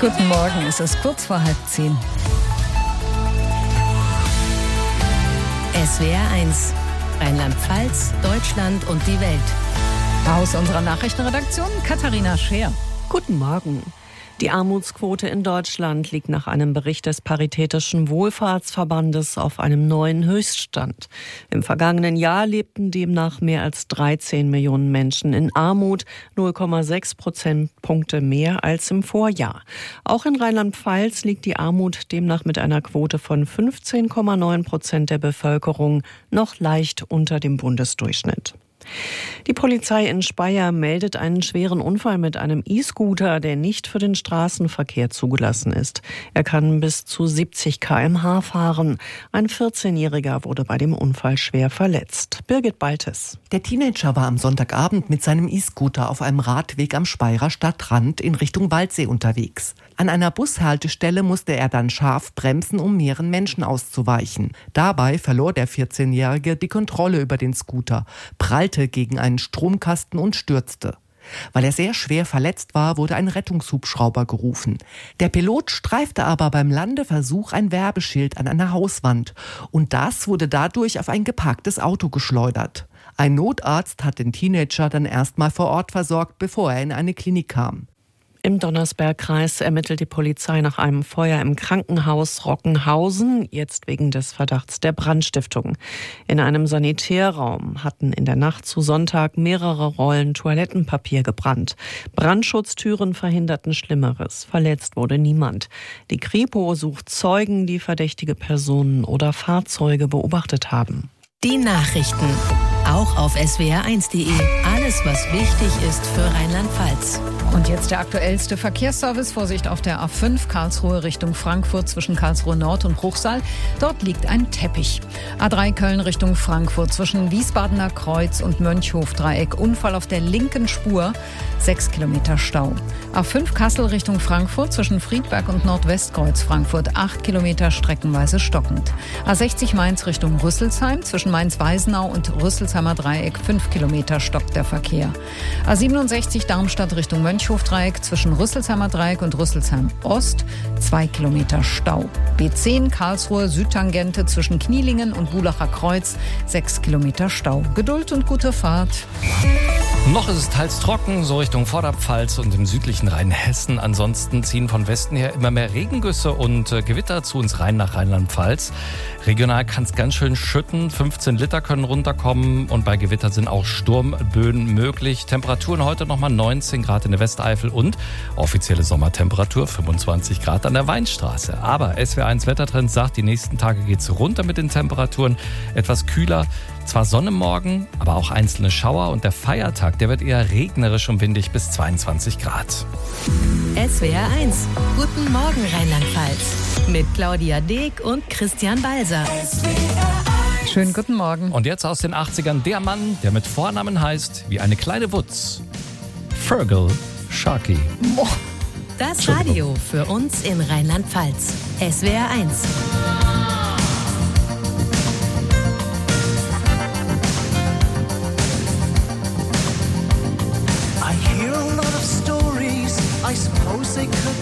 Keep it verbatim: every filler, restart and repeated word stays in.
Guten Morgen, es ist kurz vor halb zehn. S W R eins, Rheinland-Pfalz, Deutschland und die Welt. Aus unserer Nachrichtenredaktion Katharina Scheer. Guten Morgen. Die Armutsquote in Deutschland liegt nach einem Bericht des Paritätischen Wohlfahrtsverbandes auf einem neuen Höchststand. Im vergangenen Jahr lebten demnach mehr als dreizehn Millionen Menschen in Armut, null Komma sechs Prozentpunkte mehr als im Vorjahr. Auch in Rheinland-Pfalz liegt die Armut demnach mit einer Quote von fünfzehn Komma neun Prozent der Bevölkerung noch leicht unter dem Bundesdurchschnitt. Die Polizei in Speyer meldet einen schweren Unfall mit einem E-Scooter, der nicht für den Straßenverkehr zugelassen ist. Er kann bis zu siebzig Kilometer pro Stunde fahren. Ein vierzehnjähriger wurde bei dem Unfall schwer verletzt. Birgit Baltes. Der Teenager war am Sonntagabend mit seinem E-Scooter auf einem Radweg am Speyerer Stadtrand in Richtung Waldsee unterwegs. An einer Bushaltestelle musste er dann scharf bremsen, um mehreren Menschen auszuweichen. Dabei verlor der vierzehnjährige die Kontrolle über den Scooter, prallte gegen einen Stromkasten und stürzte. Weil er sehr schwer verletzt war, wurde ein Rettungshubschrauber gerufen. Der Pilot streifte aber beim Landeversuch ein Werbeschild an einer Hauswand und das wurde dadurch auf ein geparktes Auto geschleudert. Ein Notarzt hat den Teenager dann erstmal vor Ort versorgt, bevor er in eine Klinik kam. Im Donnersbergkreis ermittelt die Polizei nach einem Feuer im Krankenhaus Rockenhausen, jetzt wegen des Verdachts der Brandstiftung. In einem Sanitärraum hatten in der Nacht zu Sonntag mehrere Rollen Toilettenpapier gebrannt. Brandschutztüren verhinderten Schlimmeres. Verletzt wurde niemand. Die Kripo sucht Zeugen, die verdächtige Personen oder Fahrzeuge beobachtet haben. Die Nachrichten, auch auf S W R eins Punkt de. Alles, was wichtig ist für Rheinland-Pfalz. Und jetzt der aktuellste Verkehrsservice. Vorsicht auf der A fünf Karlsruhe Richtung Frankfurt zwischen Karlsruhe Nord und Bruchsal. Dort liegt ein Teppich. A drei Köln Richtung Frankfurt zwischen Wiesbadener Kreuz und Mönchhof-Dreieck. Unfall auf der linken Spur. Sechs Kilometer Stau. A fünf Kassel Richtung Frankfurt zwischen Friedberg und Nordwestkreuz Frankfurt. Acht Kilometer streckenweise stockend. A sechzig Mainz Richtung Rüsselsheim zwischen Mainz-Weisenau und Rüsselsheimer Dreieck. Fünf Kilometer stockt der Verkehr. A siebenundsechzig Darmstadt Richtung Mönchhof-Dreieck zwischen Rüsselsheimer Dreieck und Rüsselsheim Ost. Zwei Kilometer Stau. B zehn Karlsruhe Südtangente zwischen Knielingen und Bulacher Kreuz. Sechs Kilometer Stau. Geduld und gute Fahrt. Noch ist es teils trocken, so Richtung Vorderpfalz und im südlichen Rheinhessen. Ansonsten ziehen von Westen her immer mehr Regengüsse und äh, Gewitter zu uns rein nach Rheinland-Pfalz. Regional kann es ganz schön schütten. fünfzehn Liter können runterkommen und bei Gewitter sind auch Sturmböen möglich. Temperaturen heute nochmal neunzehn Grad in der Westeifel und offizielle Sommertemperatur fünfundzwanzig Grad an der Weinstraße. Aber S W R eins Wettertrend sagt, die nächsten Tage geht es runter mit den Temperaturen. Etwas kühler. Zwar Sonne morgen, aber auch einzelne Schauer und der Feiertag, der wird eher regnerisch und windig bis zweiundzwanzig Grad. S W R eins, guten Morgen Rheinland-Pfalz. Mit Claudia Deek und Christian Balser. Schönen guten Morgen. Und jetzt aus den achtzigern der Mann, der mit Vornamen heißt wie eine kleine Wutz. Fergal Sharkey. Oh. Das Radio für uns in Rheinland-Pfalz. S W R eins. I suppose they could